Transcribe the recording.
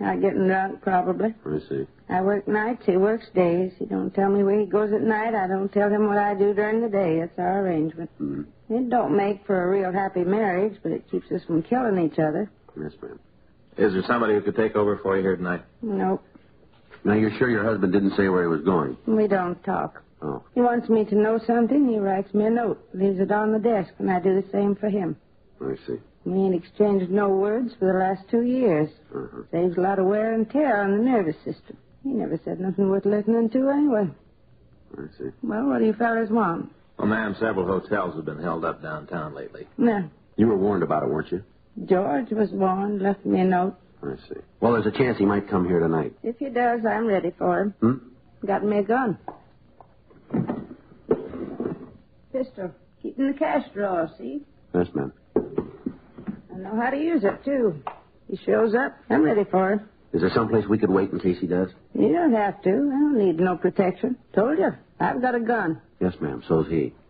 Getting drunk, probably. I see. I work nights, he works days. He don't tell me where he goes at night. I don't tell him what I do during the day. That's our arrangement. Mm. It don't make for a real happy marriage, but it keeps us from killing each other. Yes, ma'am. Is there somebody who could take over for you here tonight? Nope. Now, you're sure your husband didn't say where he was going? We don't talk. Oh. He wants me to know something. He writes me a note, leaves it on the desk, and I do the same for him. I see. We ain't exchanged no words for the last 2 years. Uh-huh. Saves a lot of wear and tear on the nervous system. He never said nothing worth listening to anyway. I see. Well, what do you fellas want? Well, ma'am, several hotels have been held up downtown lately. No. You were warned about it, weren't you? George was warned, left me a note. I see. Well, there's a chance he might come here tonight. If he does, I'm ready for him. Got me a gun. Pistol. Keep in the cash drawer, see? Yes, ma'am. I know how to use it, too. He shows up, I'm ready for him. Is there someplace we could wait in case he does? You don't have to. I don't need no protection. Told you. I've got a gun. Yes, ma'am. So's he.